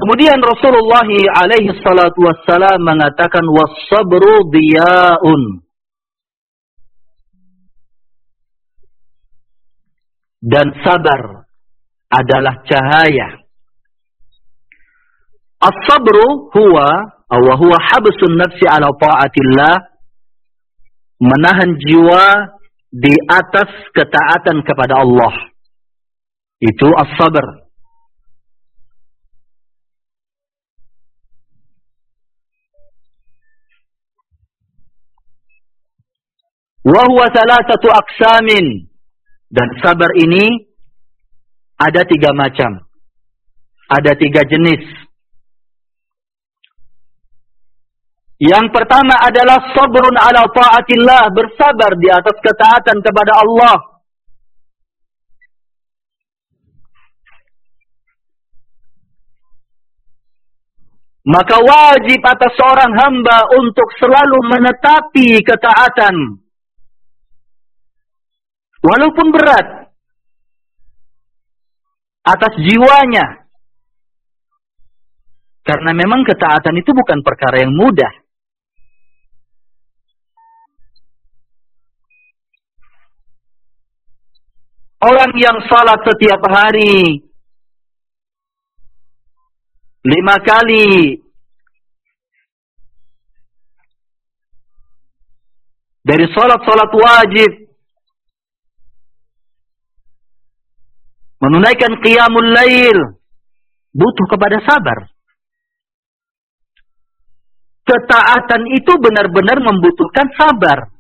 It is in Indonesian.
Kemudian Rasulullah alaihi salatu wassalam mengatakan was-sabru diya'un. Dan sabar adalah cahaya. As-sabru huwa habsun nafsi ala ta'atillah, menahan jiwa di atas ketaatan kepada Allah. Itu as-sabr. Wa huwa thalathatu aqsamin. Dan sabar ini ada 3 macam. Ada 3 jenis. Yang pertama adalah sabrun ala ta'atillah, bersabar di atas ketaatan kepada Allah. Maka wajib atas seorang hamba untuk selalu menetapi ketaatan. Walaupun berat atas jiwanya. Karena memang ketaatan itu bukan perkara yang mudah. Orang yang salat setiap hari 5 kali dari salat-salat wajib, menunaikan qiyamul lail, butuh kepada sabar. Ketaatan itu benar-benar membutuhkan sabar.